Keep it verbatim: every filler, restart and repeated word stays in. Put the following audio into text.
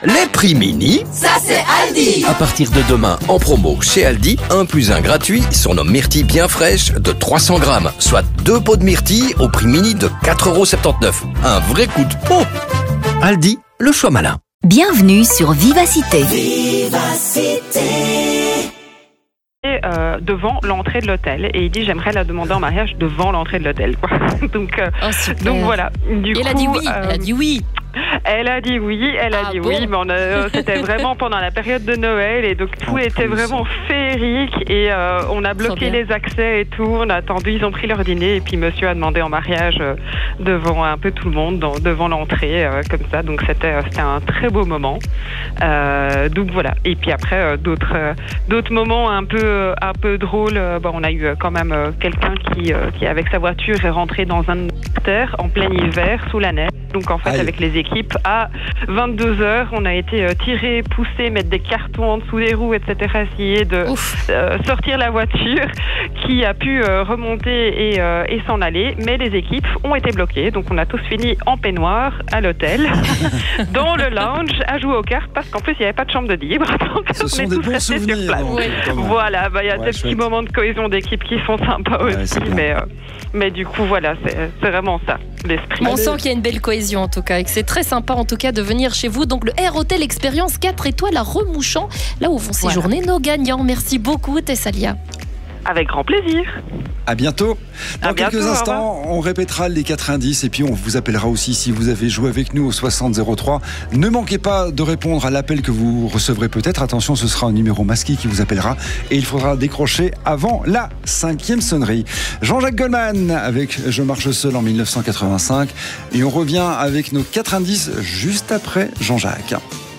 Les prix mini, ça c'est Aldi. À partir de demain, en promo chez Aldi, un plus un gratuit sur nos myrtilles bien fraîches de trois cents grammes, soit deux pots de myrtilles au prix mini de quatre euros soixante-dix-neuf. Un vrai coup de pot. Aldi, le choix malin. Bienvenue sur Vivacité. Vivacité. Euh, devant l'entrée de l'hôtel et il dit j'aimerais la demander en mariage devant l'entrée de l'hôtel quoi. donc euh, oh, donc voilà du et coup, elle a dit oui euh, elle a dit oui Elle a dit oui, elle a ah dit bon oui, mais on a, c'était vraiment pendant la période de Noël et donc tout était vraiment féerique et euh, on a bloqué les accès et tout, on a attendu, ils ont pris leur dîner et puis monsieur a demandé en mariage euh, devant un peu tout le monde, dans, devant l'entrée euh, comme ça, donc c'était, c'était un très beau moment. Euh, donc voilà, et puis après euh, d'autres, euh, d'autres moments un peu, un peu drôles, euh, bon, on a eu quand même euh, quelqu'un qui, euh, qui avec sa voiture est rentré dans un terre en plein hiver sous la neige, donc en fait Aïe. Avec les équipe à vingt-deux heures, on a été euh, tiré, poussé, mettre des cartons en dessous des roues, et cetera. Essayer de euh, sortir la voiture qui a pu euh, remonter et, euh, et s'en aller, mais les équipes ont été bloquées, donc on a tous fini en peignoir à l'hôtel, dans le lounge, à jouer aux cartes, parce qu'en plus il n'y avait pas de chambre de libre, donc Ce on sont est des tous bons restés souvenirs, sur place. donc, Oui. Voilà, bah, il y a ouais, des chouette. petits moments de cohésion d'équipe qui sont sympas ouais, aussi, mais, euh, mais du coup voilà, c'est, c'est vraiment ça, l'esprit. On sent qu'il y a une belle cohésion en tout cas et que c'est très sympa en tout cas de venir chez vous. Donc le Air Hotel Expérience quatre étoiles à Remouchant, là où vont séjourner voilà. nos gagnants. Merci beaucoup Tessalia. Avec grand plaisir. À bientôt. Dans à quelques bientôt, instants, on répétera les quatre indices et puis on vous appellera aussi si vous avez joué avec nous au soixante zéro trois. Ne manquez pas de répondre à l'appel que vous recevrez peut-être. Attention, ce sera un numéro masqué qui vous appellera et il faudra décrocher avant la cinquième sonnerie. Jean-Jacques Goldman avec Je marche seul en dix-neuf cent quatre-vingt-cinq et on revient avec nos quatre indices juste après Jean-Jacques.